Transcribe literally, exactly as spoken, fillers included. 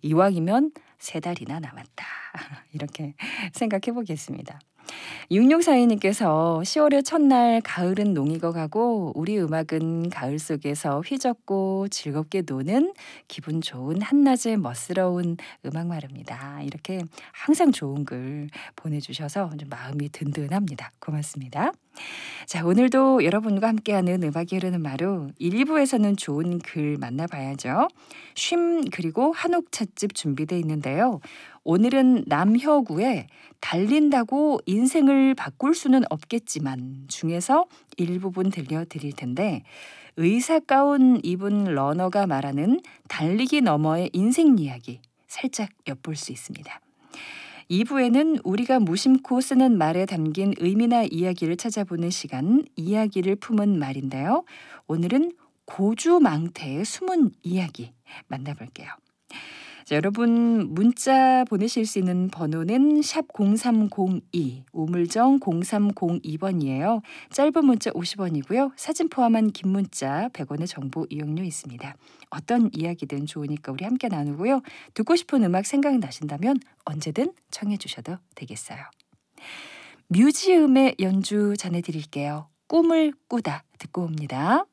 이왕이면 세 달이나 남았다. 이렇게 생각해 보겠습니다. 육육사이 님께서 시월의 첫날 가을은 농익어가고 우리 음악은 가을 속에서 휘젓고 즐겁게 노는 기분 좋은 한낮의 멋스러운 음악 말입니다. 이렇게 항상 좋은 글 보내주셔서 좀 마음이 든든합니다. 고맙습니다. 자, 오늘도 여러분과 함께하는 음악이 흐르는 마루 일, 부에서는 좋은 글 만나봐야죠. 쉼 그리고 한옥 찻집 준비되어 있는데요. 오늘은 남혀구에 달린다고 인생을 바꿀 수는 없겠지만 중에서 일부분 들려드릴 텐데 의사 가운 입은 러너가 말하는 달리기 너머의 인생 이야기 살짝 엿볼 수 있습니다. 이 부에는 우리가 무심코 쓰는 말에 담긴 의미나 이야기를 찾아보는 시간, 이야기를 품은 말인데요. 오늘은 고주망태의 숨은 이야기 만나볼게요. 자, 여러분 문자 보내실 수 있는 번호는 샵 공삼공이, 우물정 공삼공이 번이에요. 짧은 문자 오십 원이고요. 사진 포함한 긴 문자 백 원의 정보 이용료 있습니다. 어떤 이야기든 좋으니까 우리 함께 나누고요. 듣고 싶은 음악 생각나신다면 언제든 청해 주셔도 되겠어요. 뮤지엄의 연주 전해드릴게요. 꿈을 꾸다 듣고 옵니다.